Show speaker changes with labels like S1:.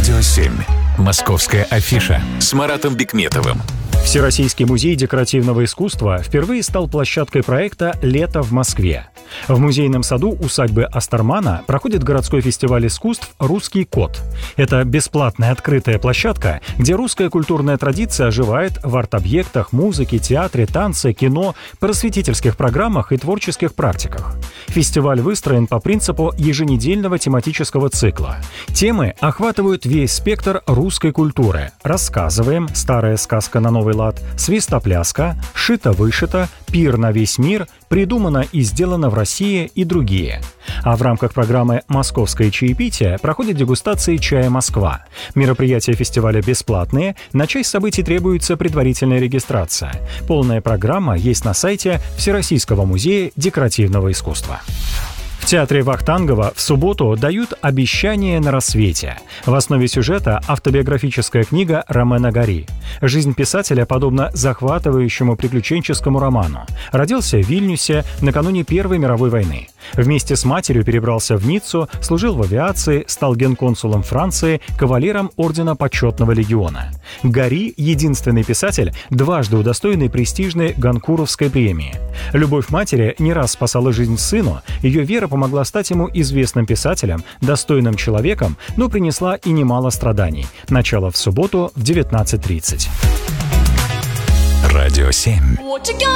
S1: Радио 7. Московская афиша с Маратом Бикметовым.
S2: Всероссийский музей декоративного искусства впервые стал площадкой проекта «Лето в Москве». В музейном саду усадьбы Астермана проходит городской фестиваль искусств «Русский кот». Это бесплатная открытая площадка, где русская культурная традиция оживает в арт-объектах, музыке, театре, танце, кино, просветительских программах и творческих практиках. Фестиваль выстроен по принципу еженедельного тематического цикла. Темы охватывают весь спектр русской культуры. Рассказываем, старая сказка на новый лад, свистопляска, шито-вышито, пир на весь мир, придумано и сделано в России и другие. А в рамках программы «Московское чаепитие» проходят дегустации чая «Москва». Мероприятия фестиваля бесплатные, на часть событий требуется предварительная регистрация. Полная программа есть на сайте Всероссийского музея декоративного искусства. В театре Вахтангова в субботу дают «Обещание на рассвете». В основе сюжета автобиографическая книга Ромена Гори. Жизнь писателя подобна захватывающему приключенческому роману. Родился в Вильнюсе накануне Первой мировой войны. Вместе с матерью перебрался в Ниццу, служил в авиации, стал генконсулом Франции, кавалером Ордена Почетного легиона. Гори — единственный писатель, дважды удостоенный престижной Гонкуровской премии. Любовь матери не раз спасала жизнь сыну, ее вера помогла стать ему известным писателем, достойным человеком, но принесла и немало страданий. Начало в субботу в 19:30.
S1: Радио 7.